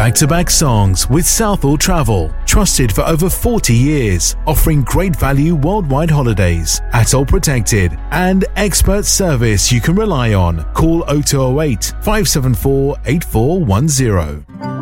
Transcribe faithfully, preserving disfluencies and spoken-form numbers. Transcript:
Back-to-back songs with Southall Travel, trusted for over forty years, offering great value worldwide holidays, atoll protected, and expert service you can rely on. Call oh two oh eight, five seven four, eight four one zero.